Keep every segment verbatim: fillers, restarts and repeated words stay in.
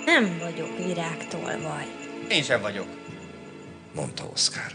Nem vagyok virágtolvaj. Én sem vagyok, mondta Oszkár.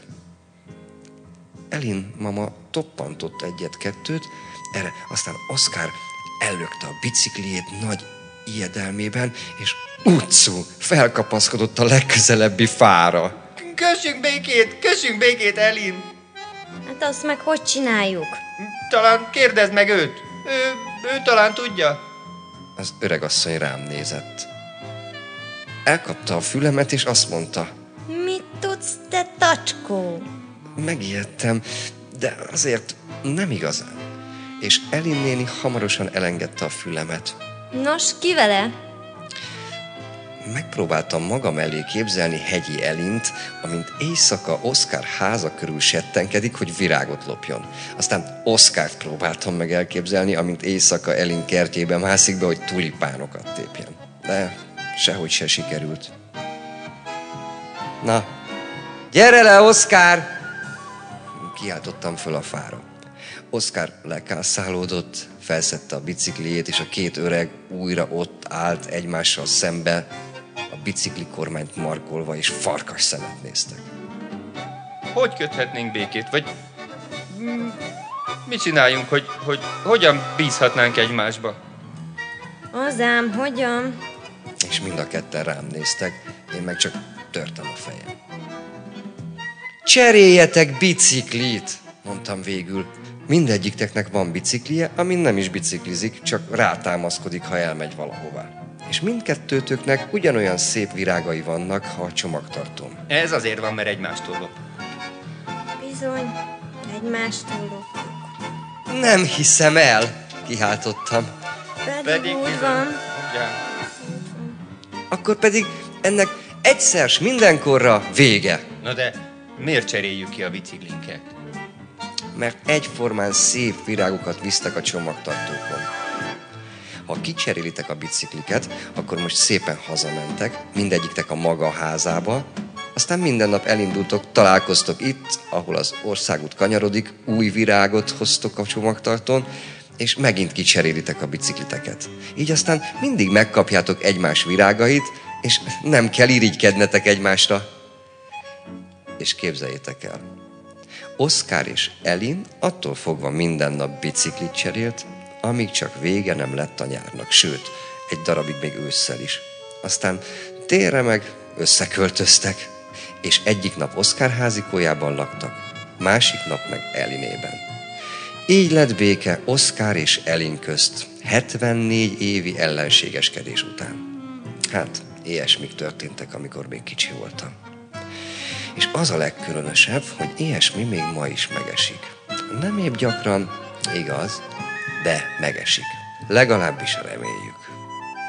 Elin mama toppantott egyet-kettőt, erre aztán Oszkár ellökte a bicikliét nagy ijedelmében, és utcú felkapaszkodott a legközelebbi fára. Kössünk békét, kössünk békét, Elin! Hát azt meg hogy csináljuk? Talán kérdezd meg őt. Ő, ő talán tudja. Az öregasszony rám nézett. Elkapta a fülemet, és azt mondta. Mit tudsz, te tacskó? Megijedtem, de azért nem igazán. És Elin néni hamarosan elengedte a fülemet. Nos, ki vele? Megpróbáltam magam elé képzelni hegyi Elint, amint éjszaka Oszkár háza körül settenkedik, hogy virágot lopjon. Aztán Oszkárt próbáltam meg elképzelni, amint éjszaka Elin kertjébe mászik be, hogy tulipánokat tépjen. De sehogy se sikerült. Na, gyere le, Oszkár! Kiáltottam föl a fára. Oszkár lekászálódott, felszedte a bicikliét, és a két öreg újra ott állt egymással szembe, a bicikli kormányt markolva, és farkas szemet néztek. Hogy köthetnénk békét? Vagy mm, mit csináljunk, hogy, hogy hogyan bízhatnánk egymásba? Azám, hogyan? És mind a ketten rám néztek, én meg csak törtem a fejem. Cseréljetek biciklit, mondtam végül. Mindegyikteknek van biciklije, amin nem is biciklizik, csak rátámaszkodik, ha elmegy valahová. És mindkettőtöknek ugyanolyan szép virágai vannak, ha a csomagtartóm. Ez azért van, mert egymástól lop. Bizony, egymástól lopjuk. Nem hiszem el, kiáltottam. Pedig, Pedig úgy bizony. van. Ja. Akkor pedig ennek egyszer s mindenkorra vége. Na de miért cseréljük ki a biciklinket? Mert egyformán szép virágokat visztek a csomagtartókon. Ha kicserélitek a bicikliket, akkor most szépen hazamentek, mindegyiktek a maga házába, aztán minden nap elindultok, találkoztok itt, ahol az országút kanyarodik, új virágot hoztok a csomagtartón, és megint kicserélitek a bicikliteket. Így aztán mindig megkapjátok egymás virágait, és nem kell irigykednetek egymásra. És képzeljétek el, Oszkár és Elin attól fogva minden nap biciklit cserélt, amíg csak vége nem lett a nyárnak, sőt, egy darabig még ősszel is. Aztán télre meg összeköltöztek, és egyik nap Oszkár házikójában laktak, másik nap meg Elinében. Így lett béke Oszkár és Elin közt, hetvennégy évi ellenségeskedés után. Hát, ilyesmik történtek, amikor még kicsi voltam. És az a legkülönösebb, hogy ilyesmi még ma is megesik. Nem épp gyakran, igaz, de megesik. Legalábbis reméljük.